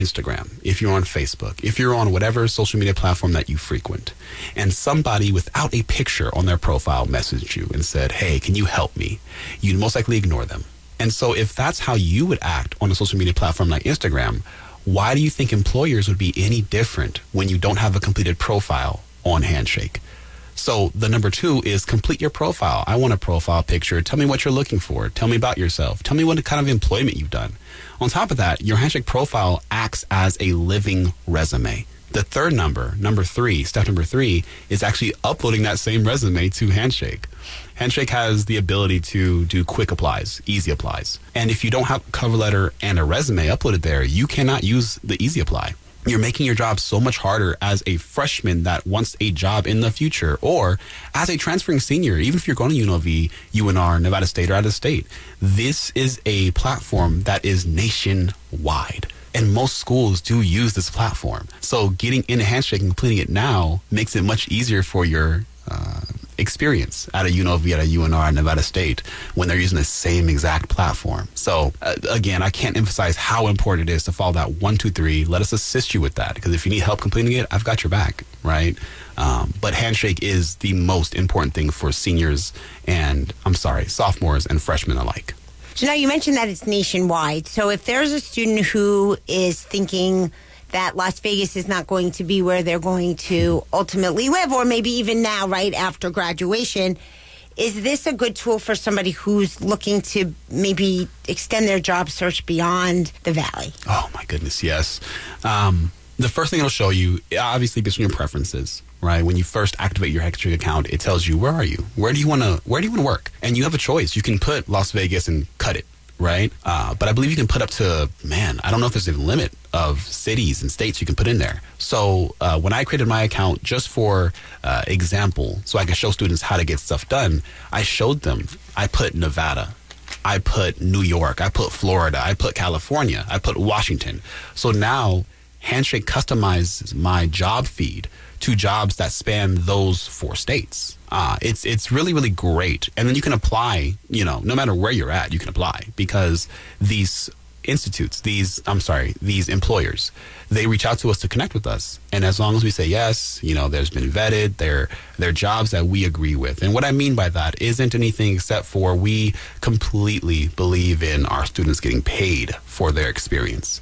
Instagram, if you're on Facebook, if you're on whatever social media platform that you frequent, and somebody without a picture on their profile messaged you and said, hey, can you help me? You'd most likely ignore them. And so if that's how you would act on a social media platform like Instagram, why do you think employers would be any different when you don't have a completed profile on Handshake? So the number 2 is complete your profile. I want a profile picture. Tell me what you're looking for. Tell me about yourself. Tell me what kind of employment you've done. On top of that, your Handshake profile acts as a living resume. The third number 3, step number 3, is actually uploading that same resume to Handshake. Handshake has the ability to do quick applies, easy applies. And if you don't have a cover letter and a resume uploaded there, you cannot use the easy apply. You're making your job so much harder as a freshman that wants a job in the future, or as a transferring senior, even if you're going to UNLV, UNR, Nevada State, or out of state. This is a platform that is nationwide. And most schools do use this platform. So getting into Handshake and completing it now makes it much easier for your experience at a UNLV, at a UNR, Nevada State, when they're using the same exact platform. So again, I can't emphasize how important it is to follow that 1, 2, 3. Let us assist you with that, because if you need help completing it, I've got your back, right? But Handshake is the most important thing for seniors and, sophomores and freshmen alike. So now you mentioned that it's nationwide. So if there's a student who is thinking that Las Vegas is not going to be where they're going to ultimately live, or maybe even now, right after graduation, is this a good tool for somebody who's looking to maybe extend their job search beyond the Valley? Oh, my goodness, yes. The first thing it'll show you, obviously based on your preferences, right? When you first activate your Handshake account, it tells you, where are you? Where do you want to work? And you have a choice. You can put Las Vegas and cut it, right? But I believe you can put up to, I don't know if there's a limit of cities and states you can put in there. So when I created my account, just for example, so I can show students how to get stuff done, I showed them, I put Nevada, I put New York, I put Florida, I put California, I put Washington. So now Handshake customizes my job feed to jobs that span those 4 states. It's really, really great. And then you can apply, no matter where you're at, you can apply, because these institutes, these employers, they reach out to us to connect with us. And as long as we say yes, there's been vetted, they're jobs that we agree with. And what I mean by that isn't anything except for we completely believe in our students getting paid for their experience.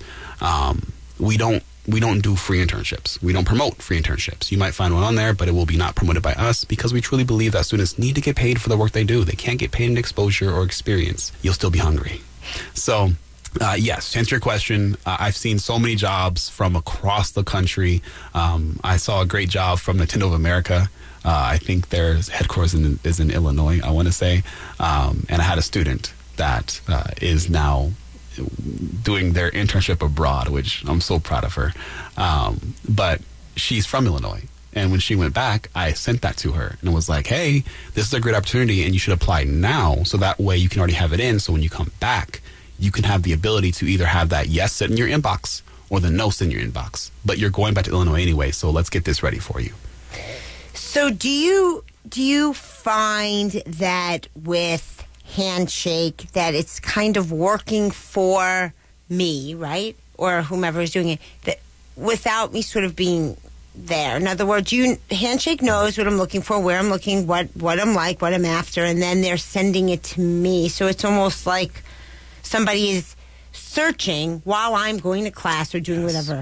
We don't do free internships. We don't promote free internships. You might find one on there, but it will be not promoted by us, because we truly believe that students need to get paid for the work they do. They can't get paid in exposure or experience. You'll still be hungry. So, yes, to answer your question, I've seen so many jobs from across the country. I saw a great job from Nintendo of America. I think their headquarters is in Illinois, I want to say. And I had a student that is now doing their internship abroad, which I'm so proud of her. But she's from Illinois. And when she went back, I sent that to her and was like, hey, this is a great opportunity and you should apply now. So that way you can already have it in. So when you come back, you can have the ability to either have that yes sit in your inbox or the no sit in your inbox. But you're going back to Illinois anyway, so let's get this ready for you. So do you find that with Handshake that it's kind of working for me, right? Or whomever is doing it, that without me sort of being there. In other words, Handshake knows what I'm looking for, where I'm looking, what I'm like, what I'm after, and then they're sending it to me. So it's almost like somebody is searching while I'm going to class or doing whatever.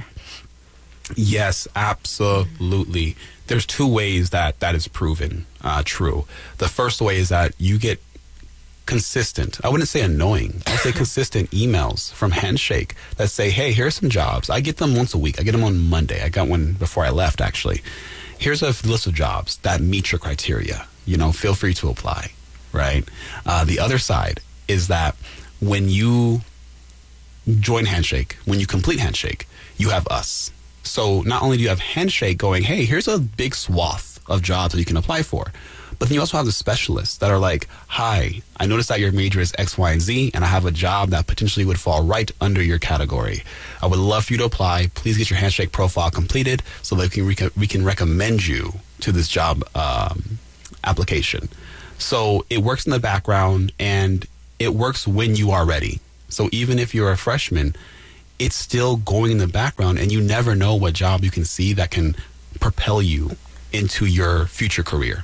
Yes, absolutely. There's 2 ways that is proven true. The first way is that you get consistent, I wouldn't say annoying, I'd say consistent emails from Handshake that say, hey, here's some jobs. I get them once a week. I get them on Monday. I got one before I left, actually. Here's a list of jobs that meet your criteria. Feel free to apply, right? The other side is that when you join Handshake, when you complete Handshake, you have us. So not only do you have Handshake going, hey, here's a big swath of jobs that you can apply for, but then you also have the specialists that are like, hi, I noticed that your major is X, Y, and Z, and I have a job that potentially would fall right under your category. I would love for you to apply. Please get your Handshake profile completed so that we can recommend you to this job application. So it works in the background, and it works when you are ready. So even if you're a freshman, it's still going in the background, and you never know what job you can see that can propel you into your future career.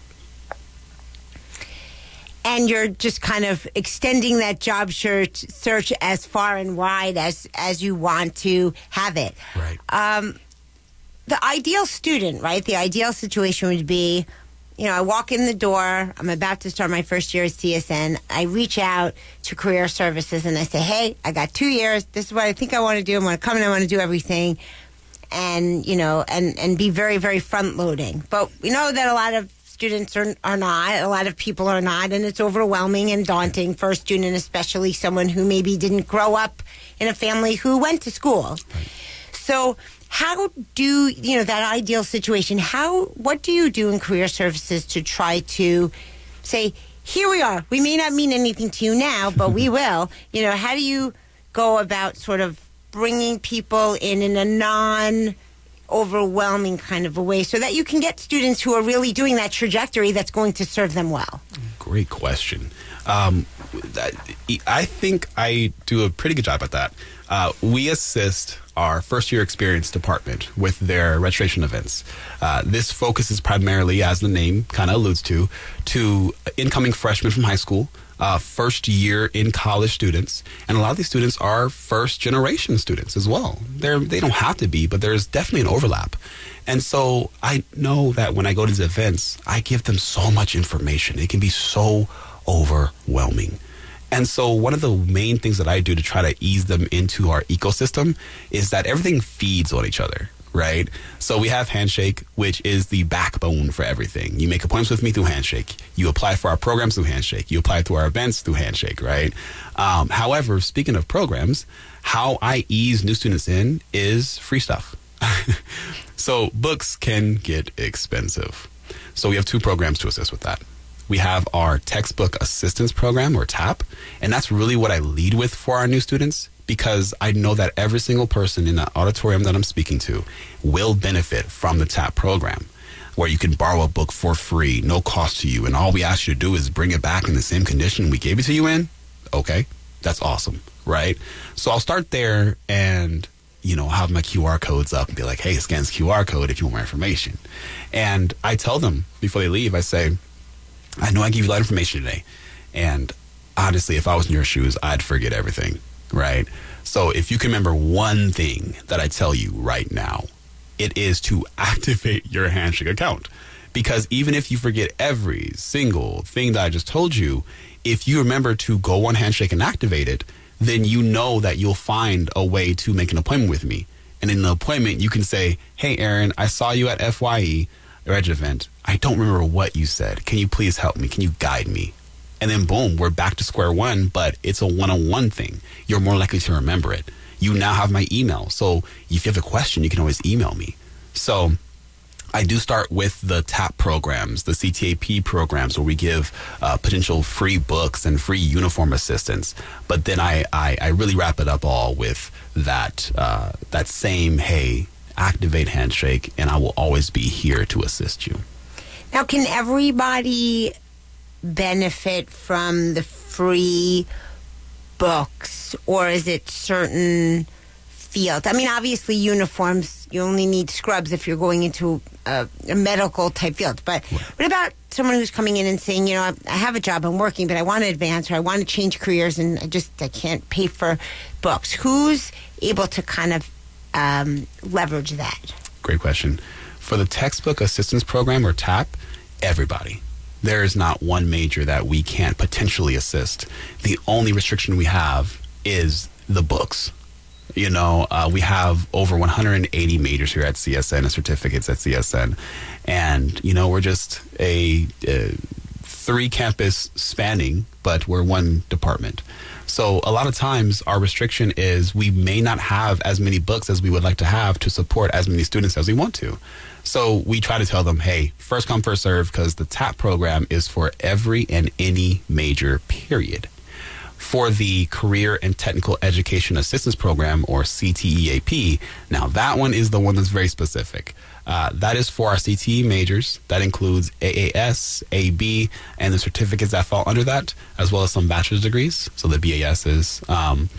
And you're just kind of extending that job search as far and wide as you want to have it. Right. The ideal student, right? The ideal situation would be, I walk in the door. I'm about to start my first year at CSN. I reach out to Career Services and I say, hey, I got 2 years. This is what I think I want to do. I'm going to come and I want to do everything. And, and be very, very front loading. But we know that a lot of students are not. A lot of people are not. And it's overwhelming and daunting for a student, especially someone who maybe didn't grow up in a family who went to school. Right. So how do, that ideal situation, what do you do in Career Services to try to say, here we are. We may not mean anything to you now, but we will. How do you go about sort of bringing people in a non-overwhelming kind of a way so that you can get students who are really doing that trajectory that's going to serve them well? Great question. I think I do a pretty good job at that. We assist our first-year experience department with their registration events. This focuses primarily, as the name kind of alludes to incoming freshmen from high school, first year in college students, and a lot of these students are first generation students as well. They don't have to be, but there's definitely an overlap. And so I know that when I go to these events, I give them so much information. It can be so overwhelming. And so one of the main things that I do to try to ease them into our ecosystem is that everything feeds on each other, right? So we have Handshake, which is the backbone for everything. You make appointments with me through Handshake. You apply for our programs through Handshake. You apply to our events through Handshake, right? However, speaking of programs, how I ease new students in is free stuff. So books can get expensive. So we have 2 programs to assist with that. We have our Textbook Assistance Program, or TAP, and that's really what I lead with for our new students, because I know that every single person in the auditorium that I'm speaking to will benefit from the TAP program, where you can borrow a book for free, no cost to you, and all we ask you to do is bring it back in the same condition we gave it to you in. Okay, that's awesome, right? So I'll start there and have my QR codes up and be like, hey, scan this QR code if you want more information. And I tell them before they leave, I say, I know I gave you a lot of information today, and honestly, if I was in your shoes, I'd forget everything, right? So if you can remember one thing that I tell you right now, it is to activate your Handshake account. Because even if you forget every single thing that I just told you, if you remember to go on Handshake and activate it, then you know that you'll find a way to make an appointment with me. And in the appointment, you can say, hey, Aaron, I saw you at FYE, Reg event. I don't remember what you said. Can you please help me? Can you guide me? And then boom, we're back to square one, but it's a one-on-one thing. You're more likely to remember it. You now have my email. So if you have a question, you can always email me. So I do start with the TAP programs, the CTAP programs, where we give potential free books and free uniform assistance. But then I really wrap it up all with that same, hey, activate Handshake, and I will always be here to assist you. Now, can everybody benefit from the free books, or is it certain fields? I mean, obviously, uniforms, you only need scrubs if you're going into a medical type field. But what about someone who's coming in and saying, I have a job, I'm working, but I want to advance, or I want to change careers, and I can't pay for books. Who's able to kind of leverage that? Great question. For the Textbook Assistance Program, or TAP, everybody. There is not one major that we can't potentially assist. The only restriction we have is the books. We have over 180 majors here at CSN and certificates at CSN. And, we're just a 3 campus spanning, but we're one department. So a lot of times our restriction is we may not have as many books as we would like to have to support as many students as we want to. So we try to tell them, hey, first come, first serve, because the TAP program is for every and any major, period. For the Career and Technical Education Assistance Program, or CTEAP, now that one is the one that's very specific. That is for our CTE majors. That includes AAS, AB, and the certificates that fall under that, as well as some bachelor's degrees, so the BASs.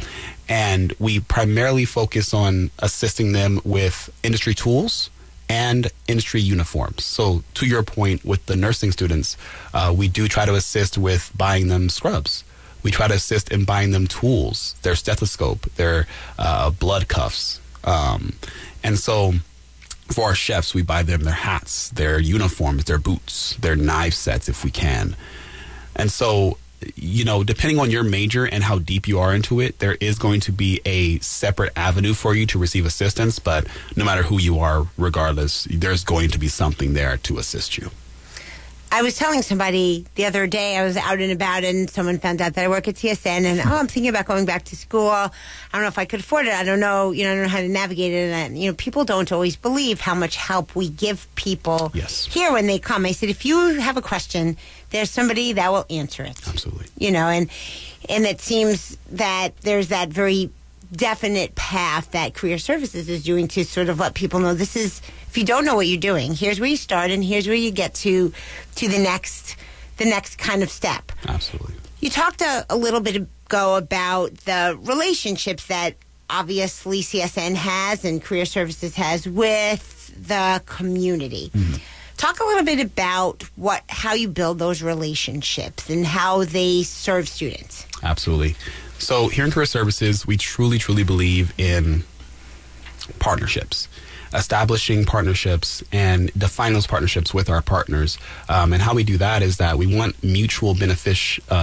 And we primarily focus on assisting them with industry tools and industry uniforms. So to your point with the nursing students, we do try to assist with buying them scrubs. We try to assist in buying them tools, their stethoscope, their blood cuffs. And so for our chefs, we buy them their hats, their uniforms, their boots, their knife sets if we can. And so, you know, depending on your major and how deep you are into it, there is going to be a separate avenue for you to receive assistance. But no matter who you are, regardless, there's going to be something there to assist you. I was telling somebody the other day, I was out and about, and someone found out that I work at CSN, and I'm thinking about going back to school. I don't know if I could afford it. I don't know, I don't know how to navigate it. And, people don't always believe how much help we give people here when they come. I said, if you have a question, there's somebody that will answer it. Absolutely. And it seems that there's that very definite path that Career Services is doing to sort of let people know this is, if you don't know what you're doing, here's where you start and here's where you get to the next kind of step. Absolutely. You talked a little bit ago about the relationships that obviously CSN has and Career Services has with the community. Mm-hmm. Talk a little bit about how you build those relationships and how they serve students. Absolutely. So here in Career Services, we truly, truly believe in partnerships, establishing partnerships and defining those partnerships with our partners. And how we do that is that we want mutual benefit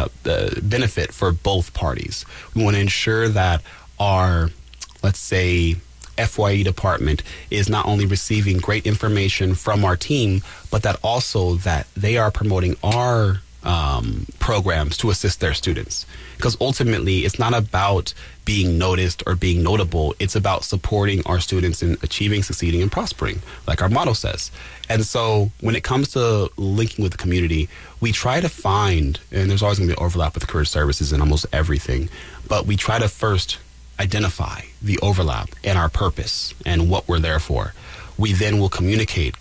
for both parties. We want to ensure that our, let's say, FYE department is not only receiving great information from our team, but that also that they are promoting our programs to assist their students. Because ultimately, it's not about being noticed or being notable. It's about supporting our students in achieving, succeeding, and prospering, like our motto says. And so when it comes to linking with the community, we try to find, and there's always going to be overlap with Career Services in almost everything, but we try to first identify the overlap and our purpose and what we're there for. We then will communicate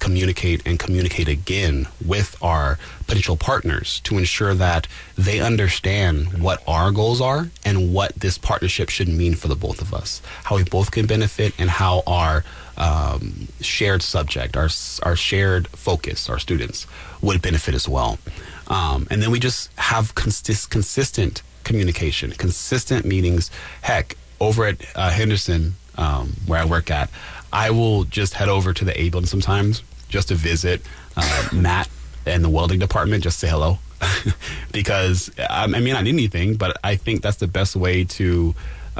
again with our potential partners to ensure that they understand what our goals are and what this partnership should mean for the both of us, how we both can benefit, and how our shared subject, our shared focus, our students, would benefit as well. And then we just have consistent communication, consistent meetings. Heck, over at Henderson, where I work at, I will just head over to the A building sometimes just to visit Matt and the welding department, just say hello. Because I may not need anything, but I think that's the best way to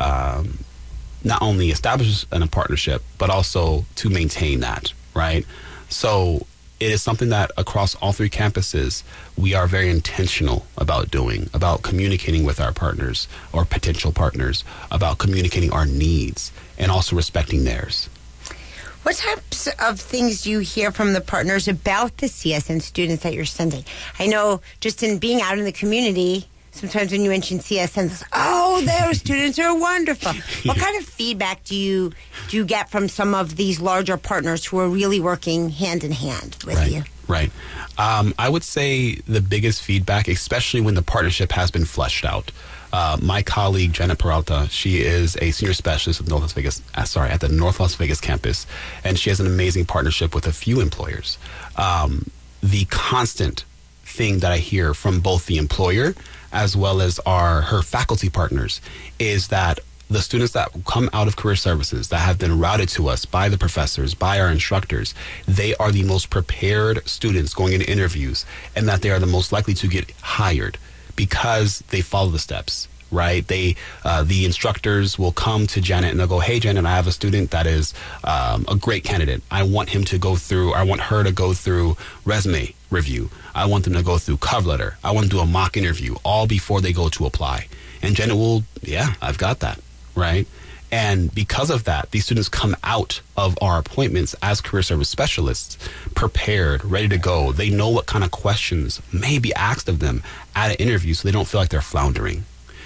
not only establish a partnership, but also to maintain that, right? So it is something that across all three campuses, we are very intentional about doing, about communicating with our partners or potential partners, about communicating our needs and also respecting theirs. What types of things do you hear from the partners about the CSN students that you're sending? I know just in being out in the community, sometimes when you mention CSN, it's like, oh, their students are wonderful. What kind of feedback do you get from some of these larger partners who are really working hand in hand with you? Right. I would say the biggest feedback, especially when the partnership has been fleshed out. My colleague, Janet Peralta, she is a senior specialist at the North Las Vegas campus, and she has an amazing partnership with a few employers. The constant thing that I hear from both the employer as well as her faculty partners is that the students that come out of Career Services that have been routed to us by the professors, by our instructors, they are the most prepared students going into interviews, and that they are the most likely to get hired because they follow the steps, right? The instructors will come to Janet and they'll go, hey, Janet, I have a student that is a great candidate. I want her to go through resume review. I want them to go through cover letter. I want to do a mock interview all before they go to apply. And Janet will, I've got that, right? And because of that, these students come out of our appointments as career service specialists prepared, ready to go. They know what kind of questions may be asked of them at an interview so they don't feel like they're floundering.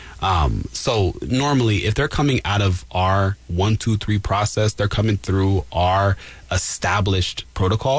So normally, if they're coming out of our 1, 2, 3 process, they're coming through our established protocol,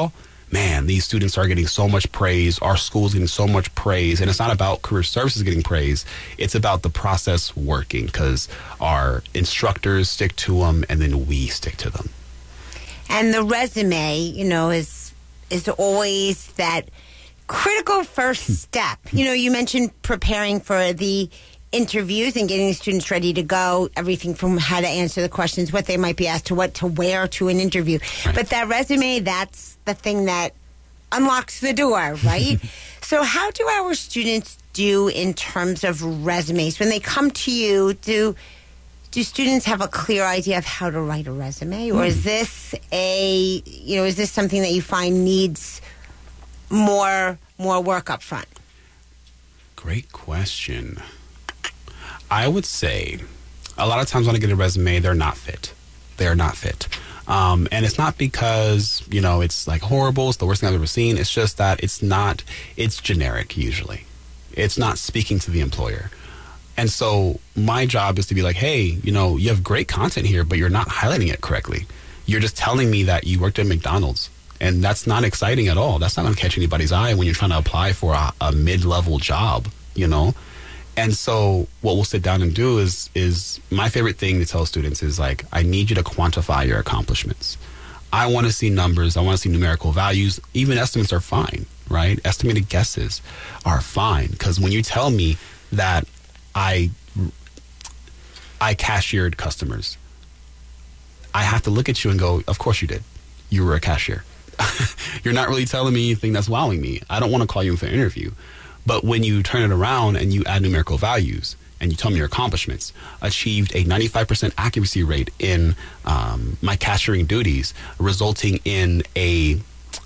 man, these students are getting so much praise. Our school's getting so much praise. And it's not about career services getting praise. It's about the process working because our instructors stick to them and then we stick to them. And the resume, is always that critical first step. You mentioned preparing for the interviews and getting the students ready to go, everything from how to answer the questions, what they might be asked, to what to wear to an interview. Right. But that resume, that's the thing that unlocks the door, right? So how do our students do in terms of resumes? When they come to you, do students have a clear idea of how to write a resume? Or is this is this something that you find needs more work up front? Great question. I would say a lot of times when I get a resume, they're not fit. They're not fit. And it's not because, it's like horrible. It's the worst thing I've ever seen. It's just that it's generic usually. It's not speaking to the employer. And so my job is to be like, hey, you have great content here, but you're not highlighting it correctly. You're just telling me that you worked at McDonald's. And that's not exciting at all. That's not going to catch anybody's eye when you're trying to apply for a mid-level job, And so what we'll sit down and do is my favorite thing to tell students is like, I need you to quantify your accomplishments. I want to see numbers. I want to see numerical values. Even estimates are fine, right? Estimated guesses are fine. Because when you tell me that I cashiered customers, I have to look at you and go, of course you did. You were a cashier. You're not really telling me anything that's wowing me. I don't want to call you in for an interview. But when you turn it around and you add numerical values and you tell me your accomplishments, achieved a 95% accuracy rate in my cashiering duties, resulting in a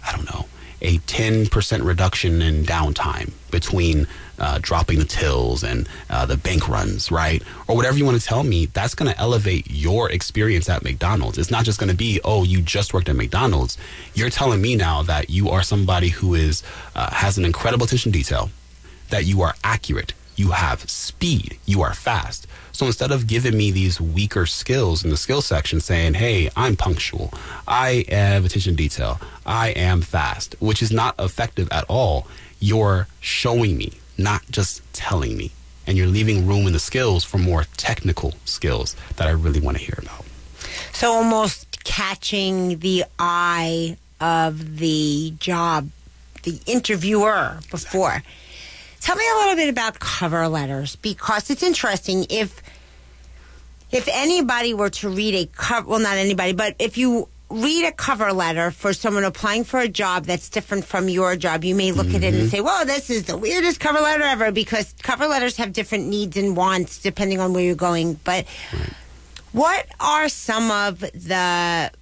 10% reduction in downtime between dropping the tills and the bank runs, right? Or whatever you want to tell me, that's going to elevate your experience at McDonald's. It's not just going to be, oh, you just worked at McDonald's. You're telling me now that you are somebody who has an incredible attention to detail, that you are accurate, you have speed, you are fast. So instead of giving me these weaker skills in the skill section saying, hey, I'm punctual, I have attention to detail, I am fast, which is not effective at all, you're showing me, not just telling me. And you're leaving room in the skills for more technical skills that I really want to hear about. So almost catching the eye of the job, the interviewer before. Exactly. Tell me a little bit about cover letters, because it's interesting. If anybody were to read a cover, well, not anybody, but if you read a cover letter for someone applying for a job that's different from your job, you may look at it and say, well, this is the weirdest cover letter ever, because cover letters have different needs and wants depending on where you're going. But what are some of the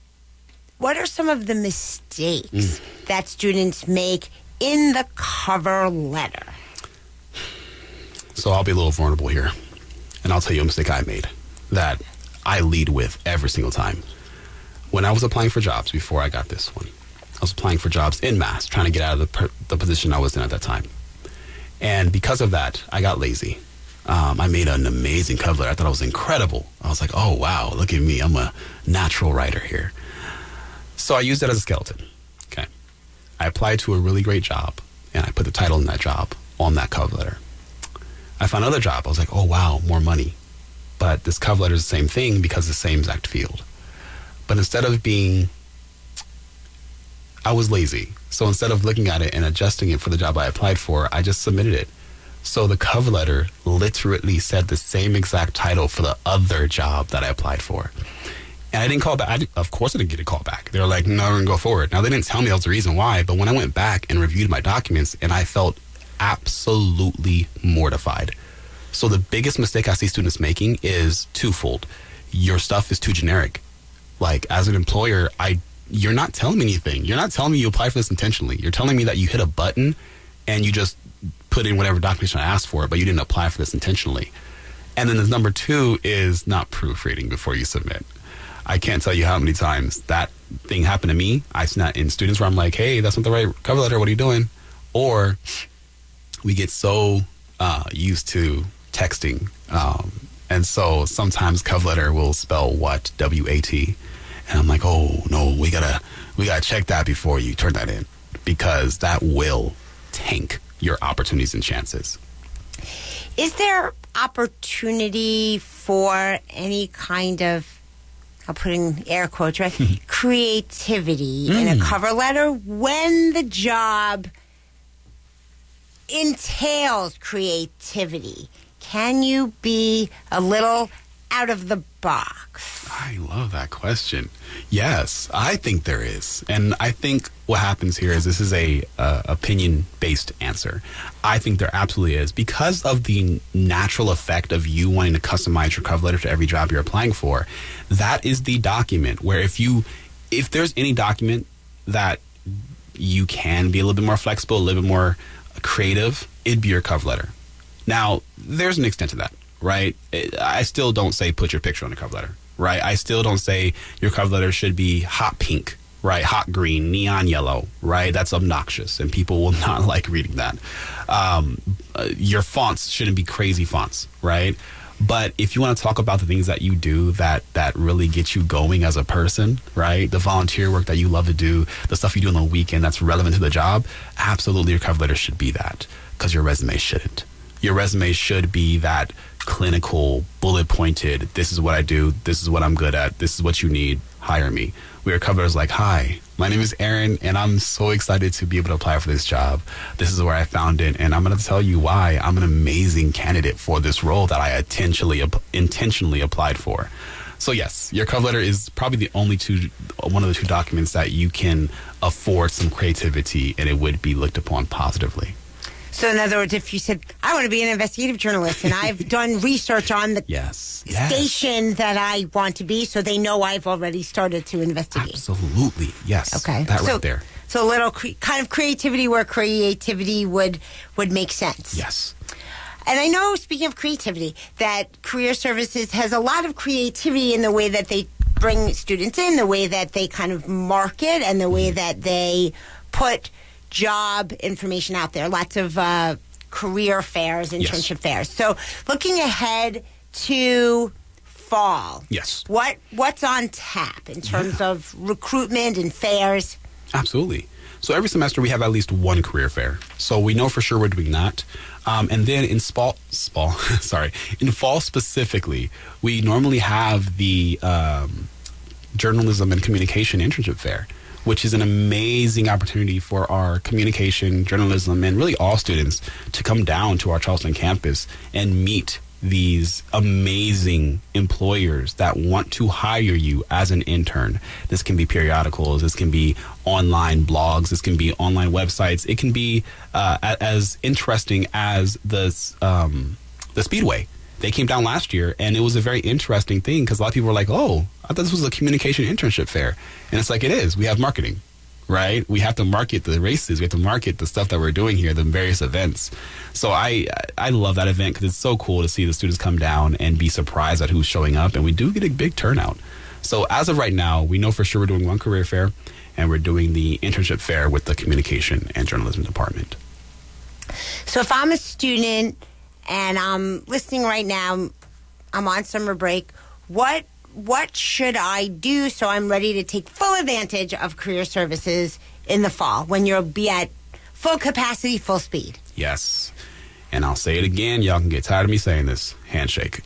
mistakes that students make in the cover letter? So I'll be a little vulnerable here, and I'll tell you a mistake I made that I lead with every single time. When I was applying for jobs before I got this one, I was applying for jobs en masse, trying to get out of the position I was in at that time. And because of that, I got lazy. I made an amazing cover letter. I thought it was incredible. I was like, oh, wow, look at me. I'm a natural writer here. So I used it as a skeleton. Okay. I applied to a really great job, and I put the title in that job on that cover letter. I found another job. I was like, oh, wow, more money. But this cover letter is the same thing because it's the same exact field. But instead of I was lazy. So instead of looking at it and adjusting it for the job I applied for, I just submitted it. So the cover letter literally said the same exact title for the other job that I applied for. And I didn't call back. Of course I didn't get a call back. They were like, no, we're going to go forward. Now, they didn't tell me that was the reason why. But when I went back and reviewed my documents, and I felt absolutely mortified. So the biggest mistake I see students making is twofold. Your stuff is too generic. Like, as an employer, you're not telling me anything. You're not telling me you applied for this intentionally. You're telling me that you hit a button and you just put in whatever documentation I asked for, but you didn't apply for this intentionally. And then the number two is not proofreading before you submit. I can't tell you how many times that thing happened to me. I've seen that in students where I'm like, hey, that's not the right cover letter. What are you doing? Or we get so used to texting. And so sometimes cover letter will spell what? W-A-T. And I'm like, oh, no, we gotta check that before you turn that in. because that will tank your opportunities and chances. Is there opportunity for any kind of, I'll put in air quotes, right? creativity in a cover letter when the job entails creativity? Can you be a little out of the box? I love that question. Yes, I think there is. And I think what happens here is this is a opinion-based answer. I think there absolutely is. Because of the natural effect of you wanting to customize your cover letter to every job you're applying for, that is the document where if there's any document that you can be a little bit more flexible, a little bit more creative, it'd be your cover letter. Now, there's an extent to that, right? I still don't say put your picture on the cover letter, right? I still don't say your cover letter should be hot pink, right? Hot green, neon yellow, right? That's obnoxious, and people will not like reading that. Your fonts shouldn't be crazy fonts, right? But if you want to talk about the things that you do that really get you going as a person, right? The volunteer work that you love to do, the stuff you do on the weekend that's relevant to the job, absolutely your cover letter should be that, because your resume shouldn't. Your resume should be that clinical, bullet-pointed, this is what I do, this is what I'm good at, this is what you need, hire me. Where cover letters like, hi, my name is Aaron, and I'm so excited to be able to apply for this job. This is where I found it, and I'm going to tell you why I'm an amazing candidate for this role that I intentionally applied for. So yes, your cover letter is probably one of the two documents that you can afford some creativity, and it would be looked upon positively. So, in other words, if you said, I want to be an investigative journalist and I've done research on the station that I want to be, so they know I've already started to investigate. Absolutely. Yes. Okay. That right there. So, a little kind of creativity where creativity would make sense. Yes. And I know, speaking of creativity, that Career Services has a lot of creativity in the way that they bring students in, the way that they kind of market, and the way that they put job information out there. Lots of career fairs, internship fairs. So looking ahead to fall. Yes. What's on tap in terms of recruitment and fairs? Absolutely. So every semester we have at least one career fair. So we know for sure we're doing that. And then in fall specifically, we normally have the journalism and communication internship fair, which is an amazing opportunity for our communication, journalism, and really all students to come down to our Charleston campus and meet these amazing employers that want to hire you as an intern. This can be periodicals, this can be online blogs, this can be online websites. It can be as interesting as the Speedway. They came down last year, and it was a very interesting thing because a lot of people were like, oh, I thought this was a communication internship fair. And it's like, it is. We have marketing, right? We have to market the races. We have to market the stuff that we're doing here, the various events. So I love that event because it's so cool to see the students come down and be surprised at who's showing up. And we do get a big turnout. So as of right now, we know for sure we're doing one career fair, and we're doing the internship fair with the communication and journalism department. So if I'm a student and I'm listening right now, I'm on summer break, what should I do so I'm ready to take full advantage of Career Services in the fall when you'll be at full capacity, full speed? Yes. And I'll say it again. Y'all can get tired of me saying this. Handshake.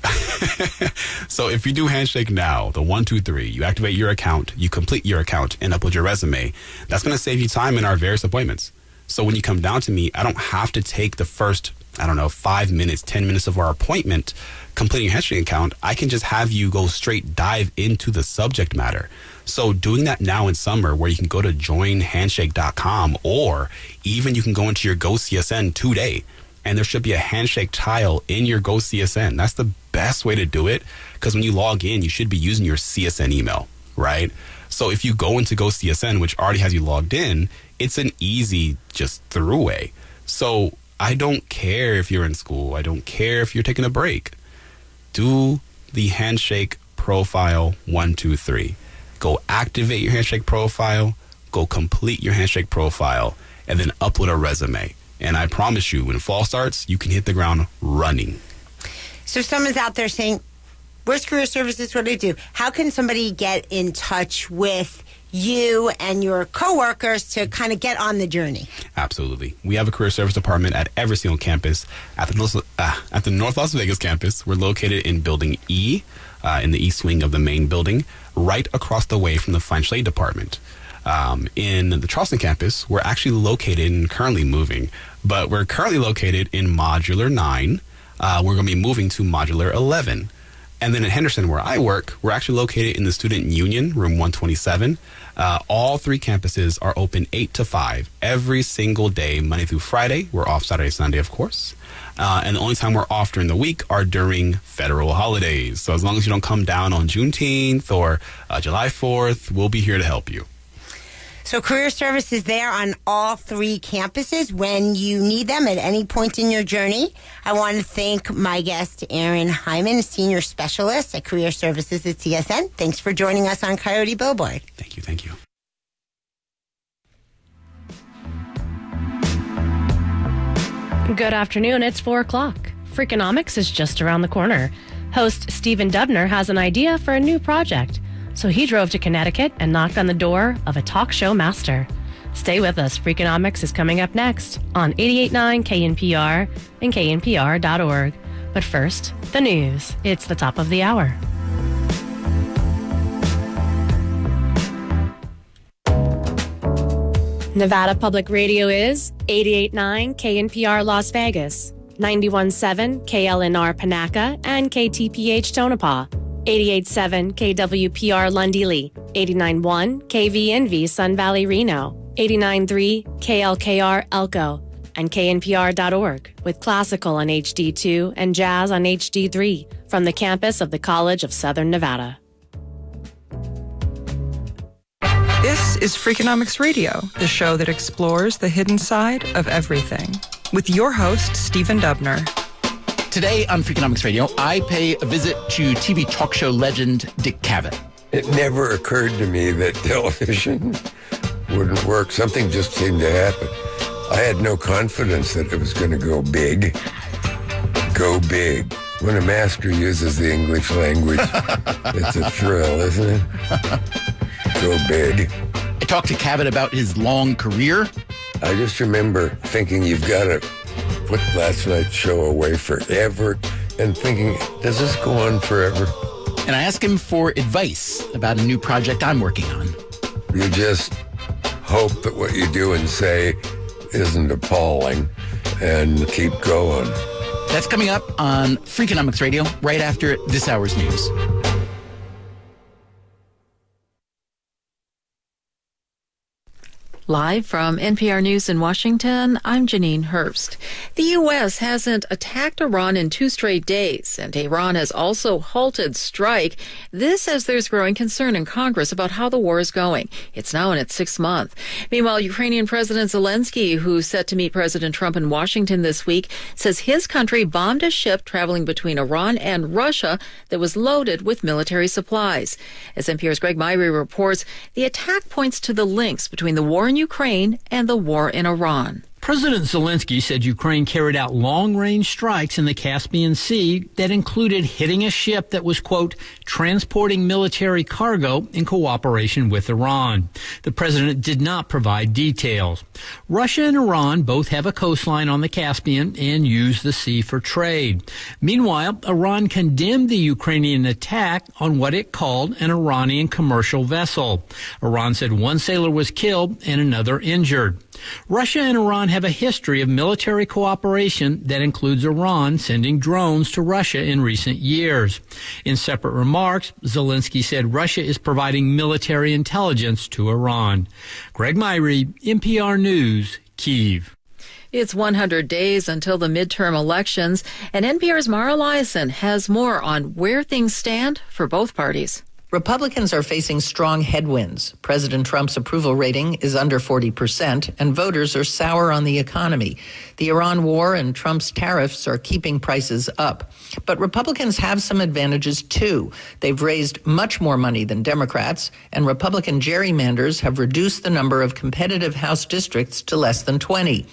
So if you do Handshake now, the 1, 2, 3, you activate your account, you complete your account, and upload your resume, that's going to save you time in our various appointments. So when you come down to me, I don't have to take the first 5 minutes, 10 minutes of our appointment completing your Handshake account. I can just have you go straight dive into the subject matter. So doing that now in summer, where you can go to joinhandshake.com, or even you can go into your GoCSN today, and there should be a Handshake tile in your GoCSN. That's the best way to do it, because when you log in, you should be using your CSN email, right? So if you go into GoCSN, which already has you logged in, it's an easy just throughway. So I don't care if you're in school. I don't care if you're taking a break. Do the Handshake profile 1, 2, 3. Go activate your Handshake profile, go complete your Handshake profile, and then upload a resume. And I promise you, when fall starts, you can hit the ground running. So if someone's out there saying, where's Career Services? What do I do? How can somebody get in touch with you and your coworkers to kind of get on the journey? Absolutely. We have a career service department at every single campus. At the North Las Vegas campus, we're located in Building E, in the east wing of the main building, right across the way from the financial aid department. In the Charleston campus, we're actually located and currently moving, but we're currently located in Modular 9. We're going to be moving to Modular 11. And then in Henderson, where I work, we're actually located in the Student Union, room 127. All three campuses are open 8 to 5 every single day, Monday through Friday. We're off Saturday, Sunday, of course. And the only time we're off during the week are during federal holidays. So as long as you don't come down on Juneteenth or July 4th, we'll be here to help you. So career service is there on all three campuses when you need them at any point in your journey. I want to thank my guest, Aaron Hyman, Senior Specialist at Career Services at CSN. Thanks for joining us on Coyote Billboard. Thank you. Thank you. Good afternoon. It's 4 o'clock. Freakonomics is just around the corner. Host Stephen Dubner has an idea for a new project. So he drove to Connecticut and knocked on the door of a talk show master. Stay with us. Freakonomics is coming up next on 88.9 KNPR and knpr.org. But first, the news. It's the top of the hour. Nevada Public Radio is 88.9 KNPR Las Vegas, 91.7 KLNR Panaca and KTPH Tonopah, 88.7 KWPR Lundy Lee, 89.1 KVNV Sun Valley Reno, 89.3 KLKR Elko, and knpr.org with classical on HD2 and jazz on HD3 from the campus of the College of Southern Nevada. This is Freakonomics Radio, the show that explores the hidden side of everything, with your host, Stephen Dubner. Today on Freakonomics Radio, I pay a visit to TV talk show legend Dick Cavett. It never occurred to me that television wouldn't work. Something just seemed to happen. I had no confidence that it was going to go big. Go big. When a master uses the English language, it's a thrill, isn't it? Go big. I talked to Cavett about his long career. I just remember thinking you've got to put last night's show away forever and thinking, does this go on forever? And I asked him for advice about a new project I'm working on. You just hope that what you do and say isn't appalling and keep going. That's coming up on Freakonomics Radio right after this hour's news. Live from NPR News in Washington, I'm Janine Herbst. The U.S. hasn't attacked Iran in 2 straight days, and Iran has also halted strike. This as there's growing concern in Congress about how the war is going. It's now in its 6th month. Meanwhile, Ukrainian President Zelensky, who's set to meet President Trump in Washington this week, says his country bombed a ship traveling between Iran and Russia that was loaded with military supplies. As NPR's Greg Myrie reports, the attack points to the links between the war in Ukraine and the war in Iran. President Zelensky said Ukraine carried out long-range strikes in the Caspian Sea that included hitting a ship that was, quote, transporting military cargo in cooperation with Iran. The president did not provide details. Russia and Iran both have a coastline on the Caspian and use the sea for trade. Meanwhile, Iran condemned the Ukrainian attack on what it called an Iranian commercial vessel. Iran said one sailor was killed and another injured. Russia and Iran have a history of military cooperation that includes Iran sending drones to Russia in recent years. In separate remarks, Zelensky said Russia is providing military intelligence to Iran. Greg Myrie, NPR News, Kyiv. It's 100 days until the midterm elections, and NPR's Mara Liasson has more on where things stand for both parties. Republicans are facing strong headwinds. President Trump's approval rating is under 40%, and voters are sour on the economy. The Iran war and Trump's tariffs are keeping prices up. But Republicans have some advantages, too. They've raised much more money than Democrats, and Republican gerrymanders have reduced the number of competitive House districts to less than 20.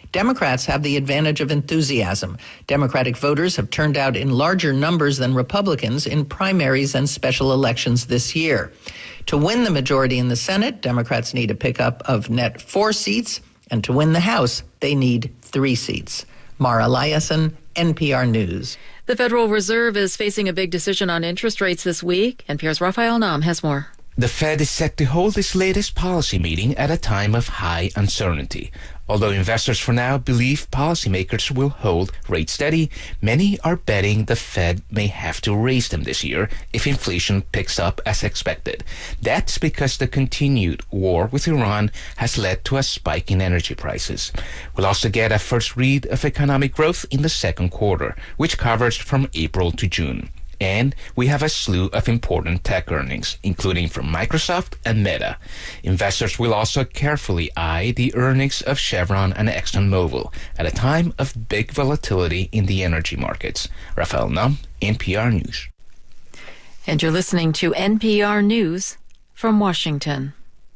Democrats have the advantage of enthusiasm. Democratic voters have turned out in larger numbers than Republicans in primaries and special elections this year. To win the majority in the Senate, Democrats need a pickup of net 4 seats, and to win the House, they need 3 seats. Mara Liasson, NPR News. The Federal Reserve is facing a big decision on interest rates this week. NPR's Raphael Nam has more. The Fed is set to hold its latest policy meeting at a time of high uncertainty. Although investors for now believe policymakers will hold rates steady, many are betting the Fed may have to raise them this year if inflation picks up as expected. That's because the continued war with Iran has led to a spike in energy prices. We'll also get a first read of economic growth in the second quarter, which covers from April to June. And we have a slew of important tech earnings, including from Microsoft and Meta. Investors will also carefully eye the earnings of Chevron and ExxonMobil at a time of big volatility in the energy markets. Raphael Nam, NPR News. And you're listening to NPR News from Washington.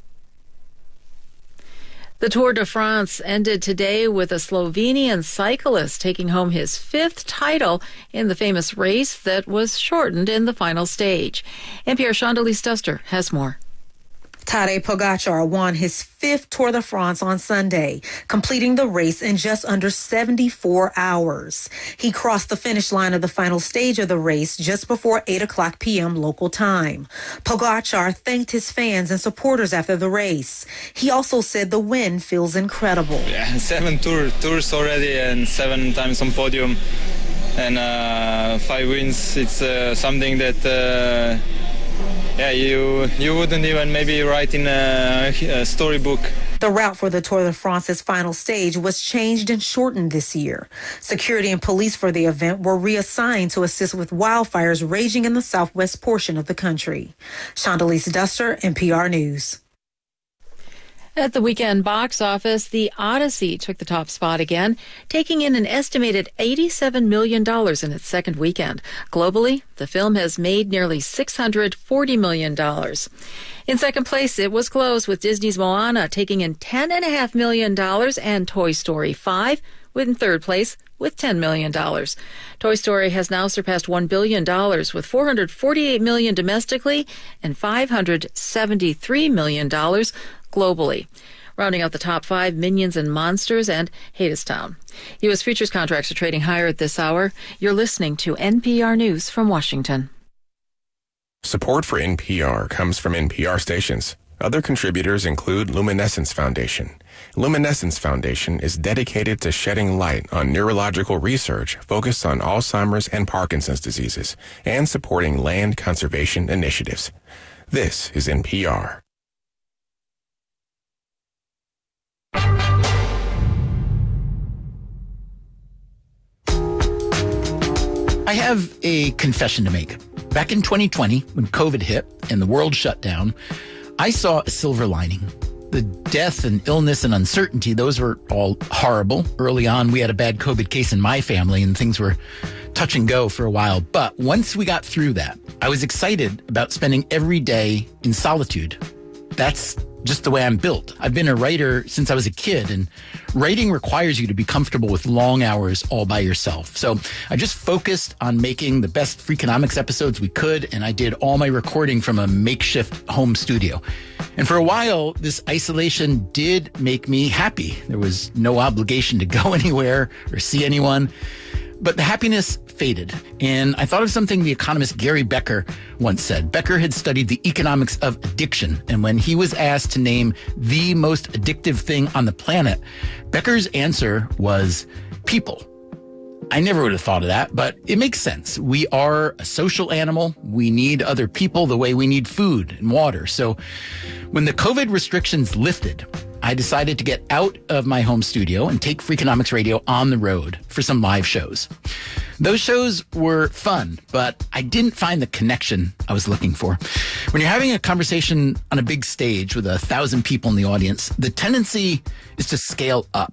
The Tour de France ended today with a Slovenian cyclist taking home his 5th title in the famous race that was shortened in the final stage. NPR Chandelice Duster has more. Tadej Pogacar won his 5th Tour de France on Sunday, completing the race in just under 74 hours. He crossed the finish line of the final stage of the race just before 8 o'clock p.m. local time. Pogacar thanked his fans and supporters after the race. He also said the win feels incredible. Yeah, 7 tours already and 7 times on podium and 5 wins. It's something that... you wouldn't even maybe write in a storybook. The route for the Tour de France's final stage was changed and shortened this year. Security and police for the event were reassigned to assist with wildfires raging in the southwest portion of the country. Chandelice Duster, NPR News. At the weekend box office, The Odyssey took the top spot again, taking in an estimated $87 million in its second weekend. Globally, the film has made nearly $640 million. In second place, it was close with Disney's Moana taking in $10.5 million and Toy Story 5 in third place with $10 million. Toy Story has now surpassed $1 billion with $448 million domestically and $573 million globally. Rounding out the top 5, Minions and Monsters and Hadestown. U.S. futures contracts are trading higher at this hour. You're listening to NPR News from Washington. Support for NPR comes from NPR stations. Other contributors include Luminescence Foundation. Luminescence Foundation is dedicated to shedding light on neurological research focused on Alzheimer's and Parkinson's diseases and supporting land conservation initiatives. This is NPR. I have a confession to make. Back in 2020, when COVID hit and the world shut down, I saw a silver lining. The death and illness and uncertainty, those were all horrible. Early on, we had a bad COVID case in my family and things were touch and go for a while. But once we got through that, I was excited about spending every day in solitude. That's just the way I'm built. I've been a writer since I was a kid, and writing requires you to be comfortable with long hours all by yourself. So I just focused on making the best Freakonomics episodes we could, and I did all my recording from a makeshift home studio. And for a while, this isolation did make me happy. There was no obligation to go anywhere or see anyone. But the happiness faded, and I thought of something the economist Gary Becker once said. Becker had studied the economics of addiction, and when he was asked to name the most addictive thing on the planet, Becker's answer was people. I never would have thought of that, but it makes sense. We are a social animal. We need other people the way we need food and water. So when the COVID restrictions lifted, I decided to get out of my home studio and take Freakonomics Radio on the road for some live shows. Those shows were fun, but I didn't find the connection I was looking for. When you're having a conversation on a big stage with 1,000 people in the audience, the tendency is to scale up.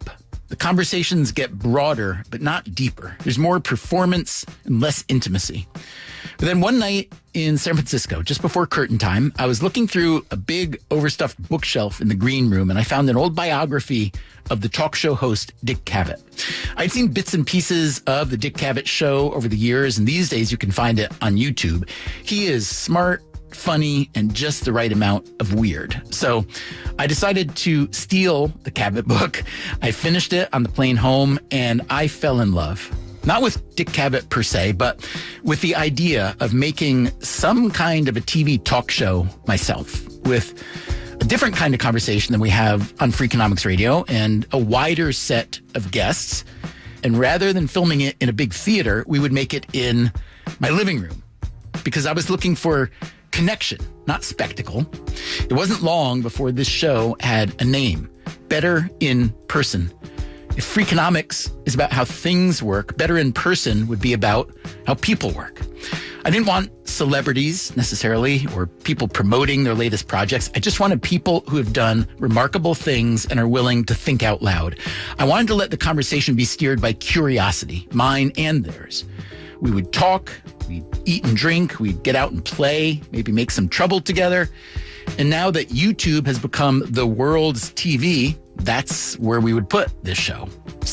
The conversations get broader, but not deeper. There's more performance and less intimacy. But then one night in San Francisco, just before curtain time, I was looking through a big overstuffed bookshelf in the green room, and I found an old biography of the talk show host Dick Cavett. I'd seen bits and pieces of the Dick Cavett show over the years, and these days you can find it on YouTube. He is smart, funny, and just the right amount of weird. So I decided to steal the Cavett book. I finished it on the plane home, and I fell in love. Not with Dick Cavett per se, but with the idea of making some kind of a TV talk show myself, with a different kind of conversation than we have on Freakonomics Radio and a wider set of guests. And rather than filming it in a big theater, we would make it in my living room, because I was looking for connection, not spectacle. It wasn't long before this show had a name: Better in Person. If Freakonomics is about how things work, Better in Person would be about how people work. I didn't want celebrities necessarily, or people promoting their latest projects. I just wanted people who have done remarkable things and are willing to think out loud. I wanted to let the conversation be steered by curiosity, mine and theirs. We would talk, we'd eat and drink, we'd get out and play, maybe make some trouble together. And now that YouTube has become the world's TV, that's where we would put this show.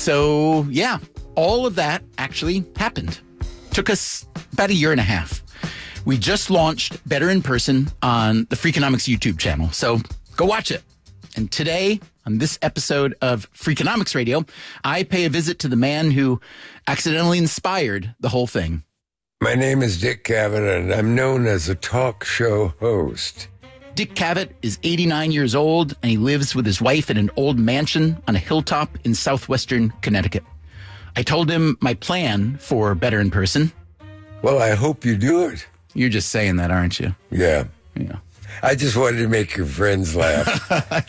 So yeah, all of that actually happened. Took us about a year and a half. We just launched Better in Person on the Freakonomics YouTube channel. So go watch it. And today, on this episode of Freakonomics Radio, I pay a visit to the man who accidentally inspired the whole thing. My name is Dick Cavett, and I'm known as a talk show host. Dick Cavett is 89 years old, and he lives with his wife in an old mansion on a hilltop in southwestern Connecticut. I told him my plan for Better in Person. Well, I hope you do it. You're just saying that, aren't you? Yeah. Yeah. I just wanted to make your friends laugh.